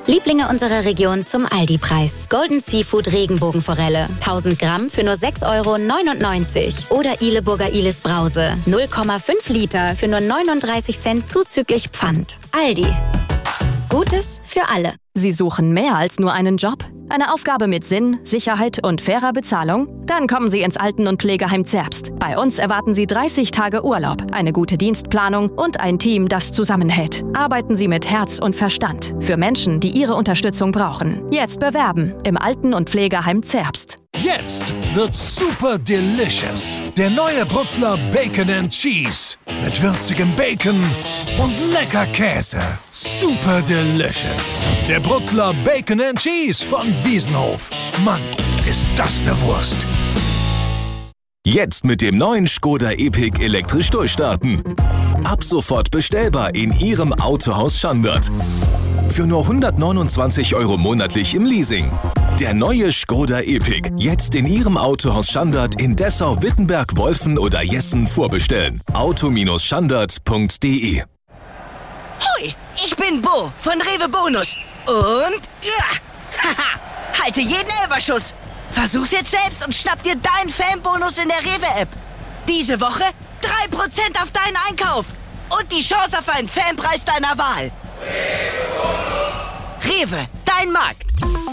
Lieblinge unserer Region zum Aldi-Preis. Golden Seafood Regenbogenforelle. 1000 Gramm für nur 6,99 € Oder Ihleburger Ilis Brause. 0,5 Liter für nur 39 Cent zuzüglich Pfand. Aldi. Gutes für alle. Sie suchen mehr als nur einen Job? Eine Aufgabe mit Sinn, Sicherheit und fairer Bezahlung? Dann kommen Sie ins Alten- und Pflegeheim Zerbst. Bei uns erwarten Sie 30 Tage Urlaub, eine gute Dienstplanung und ein Team, das zusammenhält. Arbeiten Sie mit Herz und Verstand für Menschen, die Ihre Unterstützung brauchen. Jetzt bewerben im Alten- und Pflegeheim Zerbst. Jetzt wird's super delicious. Der neue Brutzler Bacon and Cheese. Mit würzigem Bacon und lecker Käse. Super delicious. Der Brutzler Bacon and Cheese von Wiesenhof. Mann, ist das eine Wurst. Jetzt mit dem neuen Škoda Epiq elektrisch durchstarten. Ab sofort bestellbar in Ihrem Autohaus Schandert. Für nur 129 € monatlich im Leasing. Der neue Škoda Epiq. Jetzt in Ihrem Autohaus Schandert in Dessau, Wittenberg, Wolfen oder Jessen vorbestellen. auto-schandert.de. Hoi, ich bin Bo von Rewe Bonus. Und halte jeden Elferschuss. Versuch's jetzt selbst und schnapp dir deinen Fanbonus in der Rewe-App. Diese Woche 3% auf deinen Einkauf. Und die Chance auf einen Fanpreis deiner Wahl. Rewe, dein Markt.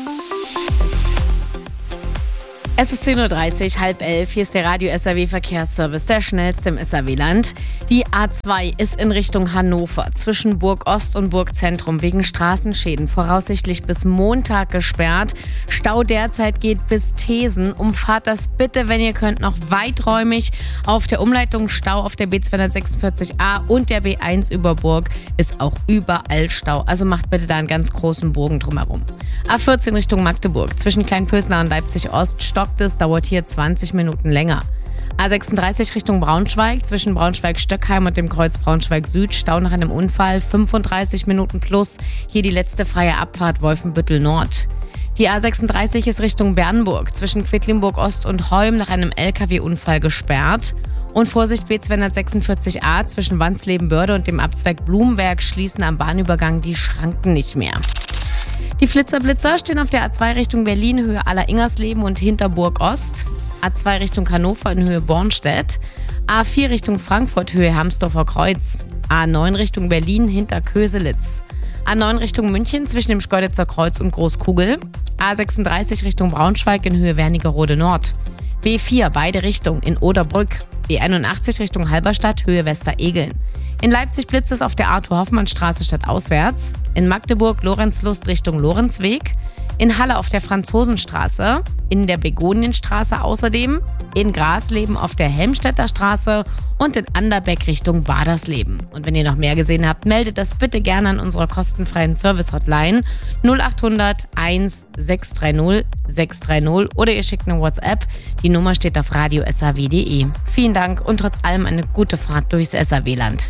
Es ist 10:30 Uhr, 10:30. Hier ist der Radio SAW Verkehrsservice, der schnellste im SAW-Land. Die A2 ist in Richtung Hannover zwischen Burg Ost und Burg Zentrum wegen Straßenschäden voraussichtlich bis Montag gesperrt. Stau derzeit geht bis Thesen. Umfahrt das bitte, wenn ihr könnt, noch weiträumig. Auf der Umleitung Stau auf der B246a und der B1 über Burg ist auch überall Stau. Also macht bitte da einen ganz großen Bogen drumherum. A14 Richtung Magdeburg zwischen Kleinpösner und Leipzig Ost stockt es, dauert hier 20 Minuten länger. A36 Richtung Braunschweig zwischen Braunschweig-Stöckheim und dem Kreuz Braunschweig-Süd. Stau nach einem Unfall, 35 Minuten plus. Hier die letzte freie Abfahrt Wolfenbüttel Nord. Die A36 ist Richtung Bernburg zwischen Quedlinburg Ost und Holm nach einem LKW-Unfall gesperrt. Und Vorsicht, B246a zwischen Wansleben-Börde und dem Abzweig Blumenberg schließen am Bahnübergang die Schranken nicht mehr. Die Flitzer-Blitzer stehen auf der A2 Richtung Berlin, Höhe Aller-Ingersleben und Hinterburg Ost. A2 Richtung Hannover in Höhe Bornstedt. A4 Richtung Frankfurt, Höhe Hermsdorfer Kreuz. A9 Richtung Berlin, hinter Köselitz. A9 Richtung München zwischen dem Schkeuditzer Kreuz und Großkugel. A36 Richtung Braunschweig in Höhe Wernigerode Nord. B4 beide Richtungen in Oderbrück. B81 Richtung Halberstadt, Höhe Westeregeln. In Leipzig blitzt es auf der Arthur-Hoffmann-Straße stadtauswärts. In Magdeburg Lorenzlust Richtung Lorenzweg. In Halle auf der Franzosenstraße. In der Begonienstraße außerdem. In Grasleben auf der Helmstedter Straße. Und in Anderbeck Richtung Badersleben. Und wenn ihr noch mehr gesehen habt, meldet das bitte gerne an unserer kostenfreien Service-Hotline 0800 1 630 630 oder ihr schickt eine WhatsApp. Die Nummer steht auf radio-saw.de. Vielen Dank und trotz allem eine gute Fahrt durchs SAW-Land.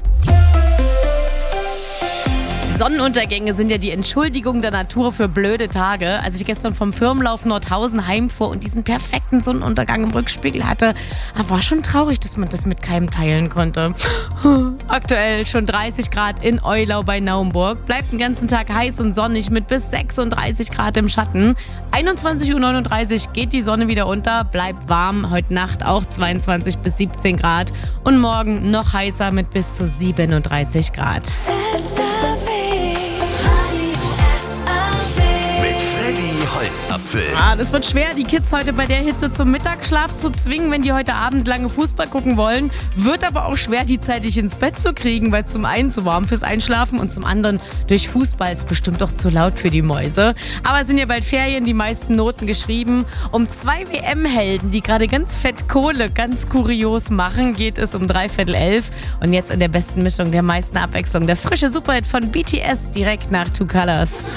Sonnenuntergänge sind ja die Entschuldigung der Natur für blöde Tage. Als ich gestern vom Firmenlauf Nordhausen heimfuhr und diesen perfekten Sonnenuntergang im Rückspiegel hatte, war schon traurig, dass man das mit keinem teilen konnte. Aktuell schon 30 Grad in Eulau bei Naumburg. Bleibt den ganzen Tag heiß und sonnig mit bis 36 Grad im Schatten. 21:39 Uhr geht die Sonne wieder unter, bleibt warm. Heute Nacht auch 22 bis 17 Grad. Und morgen noch heißer mit bis zu 37 Grad. Holzapfel. Das wird schwer, die Kids heute bei der Hitze zum Mittagsschlaf zu zwingen, wenn die heute Abend lange Fußball gucken wollen. Wird aber auch schwer, die zeitig ins Bett zu kriegen, weil zum einen zu warm fürs Einschlafen und zum anderen durch Fußball ist bestimmt doch zu laut für die Mäuse. Aber es sind ja bald Ferien, die meisten Noten geschrieben. Um 2 WM-Helden, die gerade ganz fett Kohle ganz kurios machen, geht es um 11:45. Und jetzt in der besten Mischung der meisten Abwechslung der frische Superhit von BTS direkt nach Two Colors.